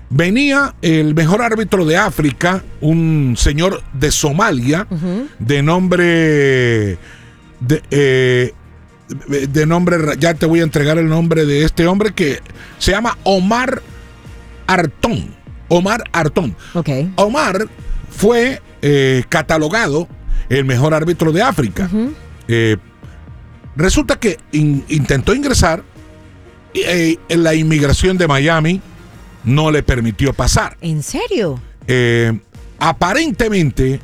venía el mejor árbitro de África, un señor de Somalia, de nombre... de nombre, ya te voy a entregar el nombre de este hombre, que se llama Omar Artón. Okay. Omar fue catalogado el mejor árbitro de África. Resulta que intentó ingresar en la inmigración de Miami no le permitió pasar. ¿En serio? Aparentemente,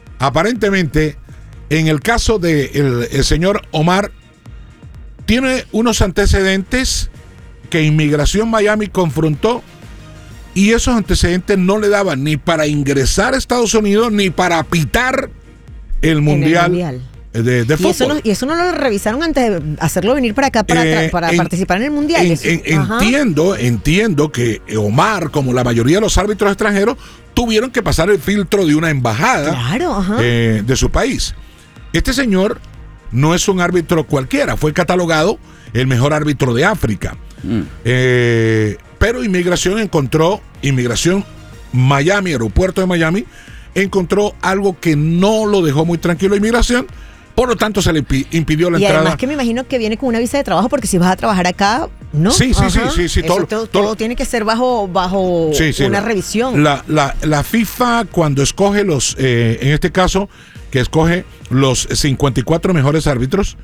en el caso de el señor Omar, tiene unos antecedentes que Inmigración Miami confrontó, y esos antecedentes no le daban ni para ingresar a Estados Unidos ni para pitar el Mundial de fútbol. ¿Y eso no lo revisaron antes de hacerlo venir para acá para participar en el Mundial? Entiendo que Omar, como la mayoría de los árbitros extranjeros, tuvieron que pasar el filtro de una embajada de su país. Este señor no es un árbitro cualquiera, fue catalogado el mejor árbitro de África. Pero Inmigración Miami, aeropuerto de Miami, encontró algo que no lo dejó muy tranquilo a Inmigración, por lo tanto se le impidió la entrada. Y además que me imagino que viene con una visa de trabajo, porque si vas a trabajar acá, ¿no? Sí. Todo tiene que ser bajo una revisión. La FIFA, cuando escoge en este caso, que escoge los 52 mejores árbitros,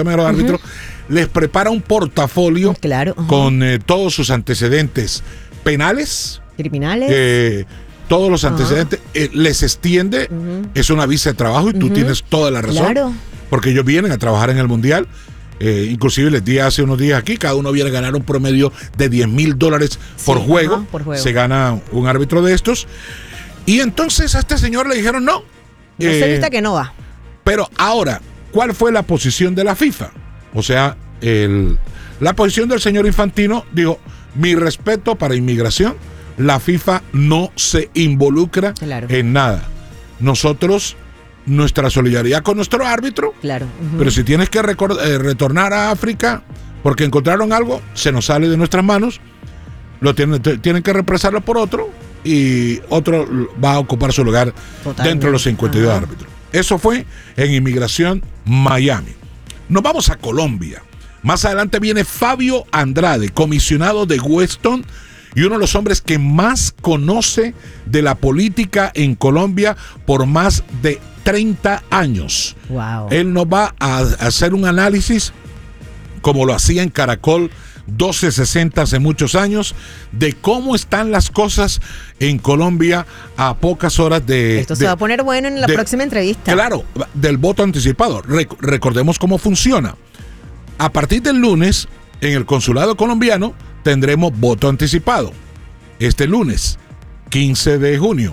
les prepara un portafolio con todos sus antecedentes penales, criminales, todos los antecedentes, les extiende, es una visa de trabajo, y tú tienes toda la razón, porque ellos vienen a trabajar en el Mundial. Inclusive les di hace unos días aquí, cada uno viene a ganar un promedio de $10,000 por juego. Se gana un árbitro de estos, y entonces a este señor le dijeron no se vista que no va. Pero ahora, ¿cuál fue la posición de la FIFA? O sea, la posición del señor Infantino dijo: mi respeto para Inmigración, la FIFA no se involucra en nada. Nosotros, nuestra solidaridad con nuestro árbitro, pero si tienes que retornar a África porque encontraron algo, se nos sale de nuestras manos, tienen que represarlo por otro, y otro va a ocupar su lugar dentro de los 52 árbitros. Eso fue en Inmigración Miami. Nos vamos a Colombia. Más adelante viene Fabio Andrade, comisionado de Weston, y uno de los hombres que más conoce de la política en Colombia por más de 30 años. Wow. Él nos va a hacer un análisis, como lo hacía en Caracol 1260 hace muchos años, de cómo están las cosas en Colombia a pocas horas de... Esto se va a poner bueno en la próxima entrevista. Claro, del voto anticipado. Recordemos cómo funciona. A partir del lunes, en el consulado colombiano, tendremos voto anticipado. Este lunes, 15 de junio.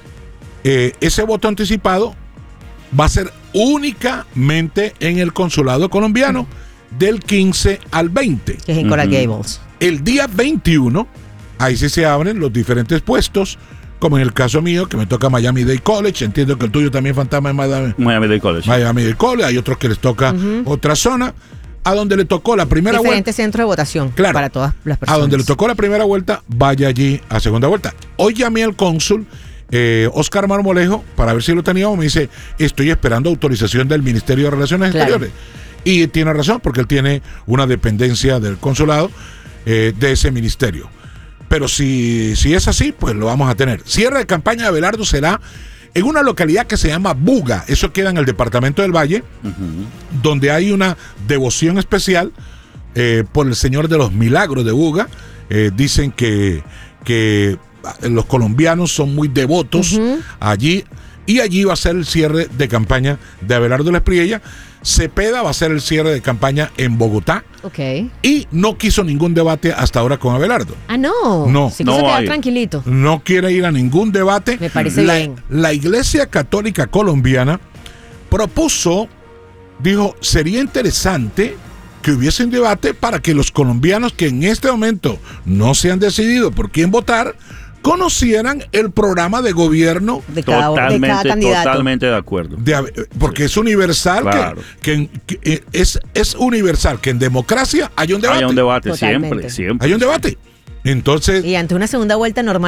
Ese voto anticipado va a ser únicamente en el consulado colombiano, del 15 al 20. Que es en Coral Gables. El día 21, ahí sí se abren los diferentes puestos, como en el caso mío, que me toca Miami-Dade College. Entiendo que el tuyo también, Fantasma, es Miami-Dade College. Miami-Dade College. Hay otros que les toca otra zona, a donde le tocó la primera vuelta. Diferentes centros de votación para todas las personas. A donde le tocó la primera vuelta, vaya allí a segunda vuelta. Hoy llamé al cónsul, Oscar Marmolejo, para ver si lo teníamos. Me dice: estoy esperando autorización del Ministerio de Relaciones Exteriores. Y tiene razón, porque él tiene una dependencia del consulado de ese ministerio. Pero si es así, pues lo vamos a tener. Cierre de campaña de Abelardo será en una localidad que se llama Buga. Eso queda en el departamento del Valle, donde hay una devoción especial por el Señor de los Milagros de Buga. Dicen que los colombianos son muy devotos allí, y allí va a ser el cierre de campaña de Abelardo Lespriella. Cepeda va a ser el cierre de campaña en Bogotá. Y no quiso ningún debate hasta ahora con Abelardo. No. Se quiso quedar tranquilito. No quiere ir a ningún debate. Me parece bien. La Iglesia Católica Colombiana dijo, sería interesante que hubiese un debate para que los colombianos que en este momento no se han decidido por quién votar, conocieran el programa de gobierno de cada candidato. Totalmente de acuerdo. Porque es universal, claro. que es universal que en democracia haya un debate. Hay un debate, siempre. Hay un debate. Entonces, y ante una segunda vuelta normal